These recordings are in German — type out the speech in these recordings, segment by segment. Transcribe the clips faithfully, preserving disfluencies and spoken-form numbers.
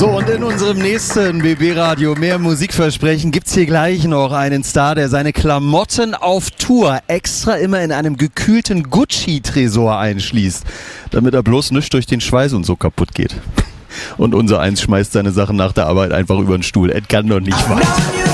So, und in unserem nächsten B B-Radio mehr Musikversprechen gibt's hier gleich noch einen Star, der seine Klamotten auf Tour extra immer in einem gekühlten Gucci-Tresor einschließt, damit er bloß nicht durch den Schweiß und so kaputt geht. Und unser Eins schmeißt seine Sachen nach der Arbeit einfach über den Stuhl. Es kann doch nicht weiter.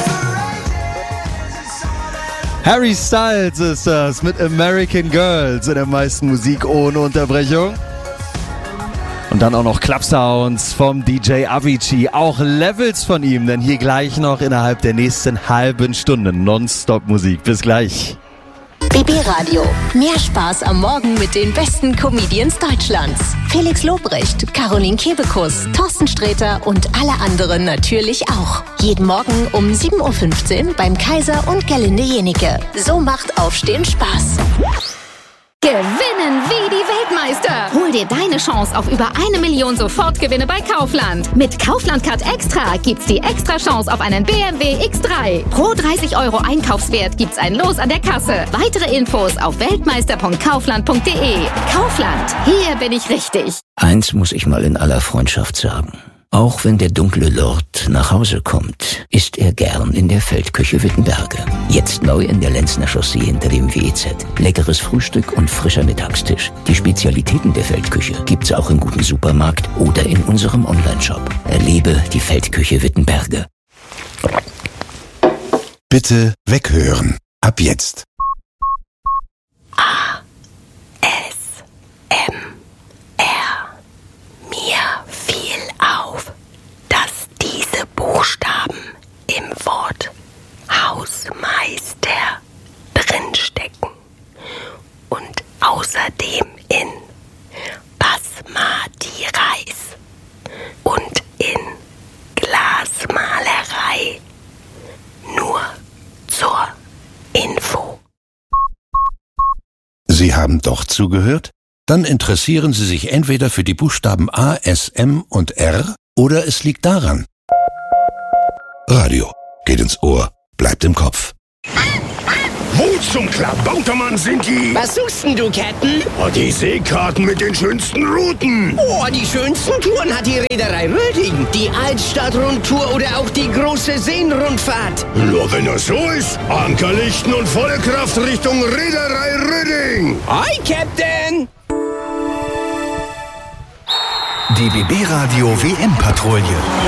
Harry Styles ist das mit American Girls in der meisten Musik ohne Unterbrechung. Und dann auch noch Club Sounds vom D J Avicii, auch Levels von ihm, denn hier gleich noch innerhalb der nächsten halben Stunde Nonstop-Musik. Bis gleich. B B-Radio. Mehr Spaß am Morgen mit den besten Comedians Deutschlands. Felix Lobrecht, Caroline Kebekus, Thorsten Sträter und alle anderen natürlich auch. Jeden Morgen um sieben Uhr fünfzehn beim Kaiser und Gerlinde Jenike. So macht Aufstehen Spaß. Gewinnen wie die Weltmeister! Hol dir deine Chance auf über eine Million Sofortgewinne bei Kaufland. Mit Kaufland-Card Extra gibt's die extra Chance auf einen B M W X drei. Pro dreißig Euro Einkaufswert gibt's ein Los an der Kasse. Weitere Infos auf weltmeister punkt kaufland punkt de. Kaufland, hier bin ich richtig. Eins muss ich mal in aller Freundschaft sagen. Auch wenn der dunkle Lord nach Hause kommt, isst er gern in der Feldküche Wittenberge. Jetzt neu in der Lenzner Chaussee hinter dem W E Z. Leckeres Frühstück und frischer Mittagstisch. Die Spezialitäten der Feldküche gibt's auch im guten Supermarkt oder in unserem Onlineshop. Erlebe die Feldküche Wittenberge. Bitte weghören. Ab jetzt. A. S. M. R. Mir fiel auf, dass diese Buchstaben im Wort Hausmeister drinstecken und außerdem in Basmati-Reis und in Glasmalerei. Nur zur Info. Sie haben doch zugehört? Dann interessieren Sie sich entweder für die Buchstaben A, S, M und R oder es liegt daran. Radio geht ins Ohr, bleibt im Kopf. Wo zum Klabautermann sind die? Was suchst denn du, Captain? Oh, die Seekarten mit den schönsten Routen. Oh, die schönsten Touren hat die Reederei Röding. Die Altstadtrundtour oder auch die große Seenrundfahrt. Nur wenn das so ist. Ankerlichten und volle Kraft Richtung Reederei Röding. Hi, Captain! Die B B-Radio W M-Patrouille.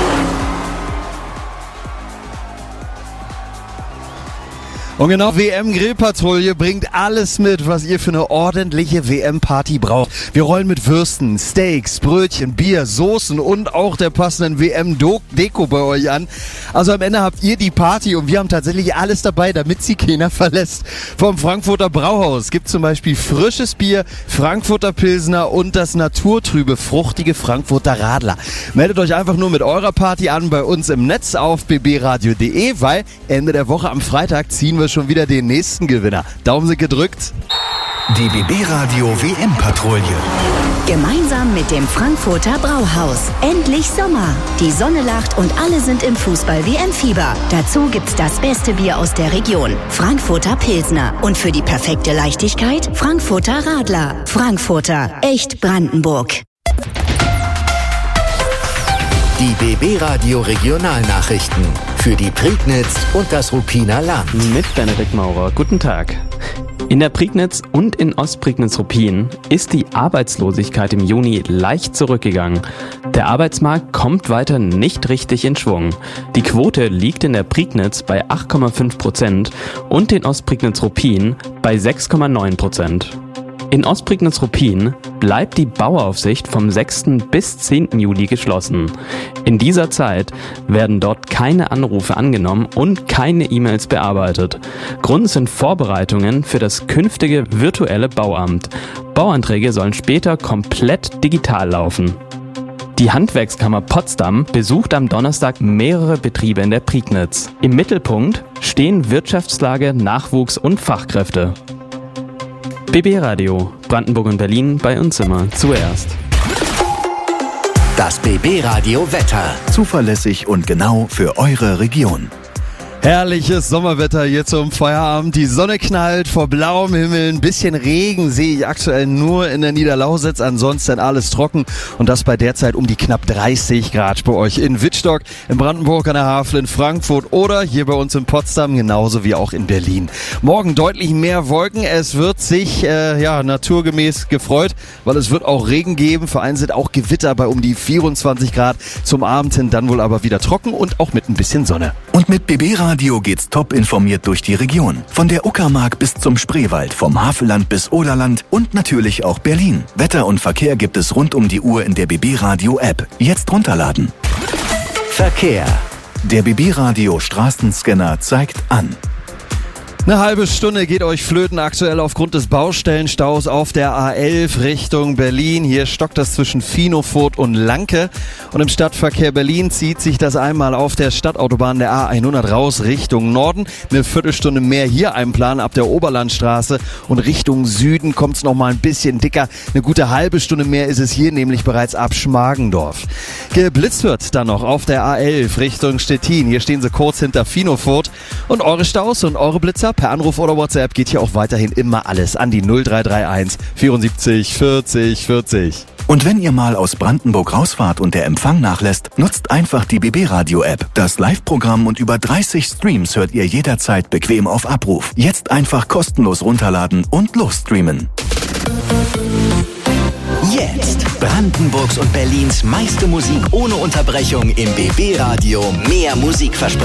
Und genau, W M-Grillpatrouille bringt alles mit, was ihr für eine ordentliche W M-Party braucht. Wir rollen mit Würsten, Steaks, Brötchen, Bier, Soßen und auch der passenden W M-Deko bei euch an. Also am Ende habt ihr die Party und wir haben tatsächlich alles dabei, damit sie keiner verlässt. Vom Frankfurter Brauhaus gibt zum Beispiel frisches Bier, Frankfurter Pilsner und das naturtrübe, fruchtige Frankfurter Radler. Meldet euch einfach nur mit eurer Party an bei uns im Netz auf b b radio punkt de, weil Ende der Woche am Freitag ziehen wir schon wieder den nächsten Gewinner. Daumen sind gedrückt. Die B B-Radio W M-Patrouille. Gemeinsam mit dem Frankfurter Brauhaus. Endlich Sommer. Die Sonne lacht und alle sind im Fußball-W M-Fieber. Dazu gibt's das beste Bier aus der Region. Frankfurter Pilsner. Und für die perfekte Leichtigkeit Frankfurter Radler. Frankfurter. Echt Brandenburg. Die B B-Radio Regionalnachrichten für die Prignitz und das Ruppiner Land. Mit Benedikt Maurer. Guten Tag. In der Prignitz und in Ostprignitz-Ruppin ist die Arbeitslosigkeit im Juni leicht zurückgegangen. Der Arbeitsmarkt kommt weiter nicht richtig in Schwung. Die Quote liegt in der Prignitz bei acht Komma fünf Prozent und in Ostprignitz-Ruppin bei sechs Komma neun Prozent. In Ostprignitz-Ruppin bleibt die Bauaufsicht vom sechsten bis zehnten Juli geschlossen. In dieser Zeit werden dort keine Anrufe angenommen und keine E-Mails bearbeitet. Grund sind Vorbereitungen für das künftige virtuelle Bauamt. Bauanträge sollen später komplett digital laufen. Die Handwerkskammer Potsdam besucht am Donnerstag mehrere Betriebe in der Prignitz. Im Mittelpunkt stehen Wirtschaftslage, Nachwuchs und Fachkräfte. B B-Radio, Brandenburg und Berlin, bei uns immer zuerst. Das B B-Radio Wetter. Zuverlässig und genau für eure Region. Herrliches Sommerwetter hier zum Feierabend. Die Sonne knallt vor blauem Himmel. Ein bisschen Regen sehe ich aktuell nur in der Niederlausitz. Ansonsten alles trocken. Und das bei derzeit um die knapp dreißig Grad bei euch in Wittstock, in Brandenburg an der Havel, in Frankfurt oder hier bei uns in Potsdam, genauso wie auch in Berlin. Morgen deutlich mehr Wolken. Es wird sich äh, ja naturgemäß gefreut, weil es wird auch Regen geben. Vereinzelt auch Gewitter bei um die vierundzwanzig Grad. Zum Abend hin dann wohl aber wieder trocken und auch mit ein bisschen Sonne. Und mit B B Radio geht's top informiert durch die Region. Von der Uckermark bis zum Spreewald, vom Havelland bis Oderland und natürlich auch Berlin. Wetter und Verkehr gibt es rund um die Uhr in der B B Radio App. Jetzt runterladen. Verkehr. Der B B Radio Straßenscanner zeigt an. Eine halbe Stunde geht euch flöten aktuell aufgrund des Baustellenstaus auf der A elf Richtung Berlin. Hier stockt das zwischen Finofurt und Lanke. Und im Stadtverkehr Berlin zieht sich das einmal auf der Stadtautobahn der A hundert raus Richtung Norden. Eine Viertelstunde mehr hier einplanen ab der Oberlandstraße. Und Richtung Süden kommt es nochmal ein bisschen dicker. Eine gute halbe Stunde mehr ist es hier nämlich bereits ab Schmargendorf. Geblitzt wird dann noch auf der A elf Richtung Stettin. Hier stehen sie kurz hinter Finofurt. Und eure Staus und eure Blitzer per Anruf oder WhatsApp geht hier auch weiterhin immer alles an die null drei drei eins vierundsiebzig vierzig vierzig. Und wenn ihr mal aus Brandenburg rausfahrt und der Empfang nachlässt, nutzt einfach die B B Radio App. Das Live-Programm und über dreißig Streams hört ihr jederzeit bequem auf Abruf. Jetzt einfach kostenlos runterladen und losstreamen. Jetzt Brandenburgs und Berlins meiste Musik ohne Unterbrechung im B B Radio. Mehr Musikversprechen.